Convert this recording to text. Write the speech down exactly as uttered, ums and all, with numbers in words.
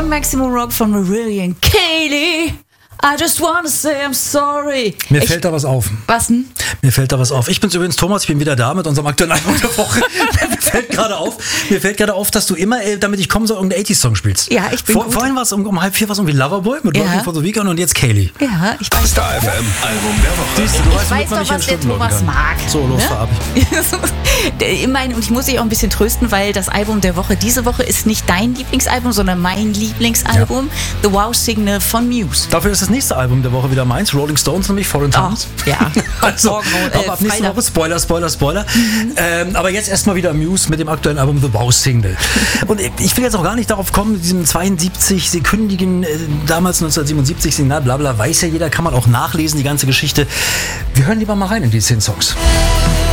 und Maximum Rock von Marillion Kaylee. I just wanna say I'm sorry. Mir ich, fällt da was auf. Was denn? Mir fällt da was auf. Ich bin's übrigens, Thomas, ich bin wieder da mit unserem aktuellen Album der Woche. mir fällt gerade auf, mir fällt gerade auf, dass du immer, äh, damit ich komme, so irgendeinen achtziger-Song spielst. Ja, ich bin Vor, gut. Vorhin war es um, um halb vier was irgendwie Loverboy mit Ja. Working for the Weekend und jetzt Kaylee. Ja, ich weiß. Star F M Album der Woche. Siehst du, du Ich weißt, weiß womit man doch, nicht in was der Stunden läuten Thomas kann. mag. So, los, Ne? fahr ab. Immerhin, und ich muss dich auch ein bisschen trösten, weil das Album der Woche diese Woche ist nicht dein Lieblingsalbum, sondern mein Lieblingsalbum, The Wow Signal von Muse. Dafür ist das nächste Album der Woche wieder meins, Rolling Stones, nämlich Foreign Towns. Oh, ja. Also, Morgen, ab, äh, ab nächste Freitag. Woche, Spoiler, Spoiler, Spoiler. Ähm, aber jetzt erstmal wieder Muse mit dem aktuellen Album The Wow Signal. Und ich will jetzt auch gar nicht darauf kommen, mit diesem zweiundsiebzig-sekündigen, äh, damals neunzehnhundertsiebenundsiebzig Signal, bla bla, weiß ja jeder, kann man auch nachlesen, die ganze Geschichte. Wir hören lieber mal rein in die zehn Songs.